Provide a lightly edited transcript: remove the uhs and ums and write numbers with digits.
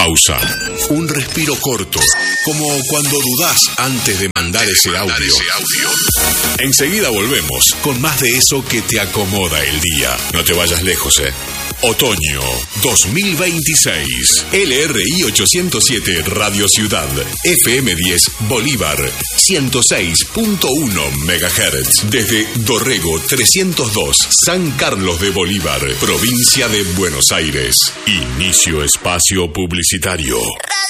pausa, un respiro corto, como cuando dudás antes de mandar ese audio. Enseguida volvemos con más de eso que te acomoda el día. No te vayas lejos, Otoño 2026. LRI 807 Radio Ciudad. FM 10 Bolívar 106.1 MHz. Desde Dorrego 302 San Carlos de Bolívar, provincia de Buenos Aires. Inicio espacio publicitario.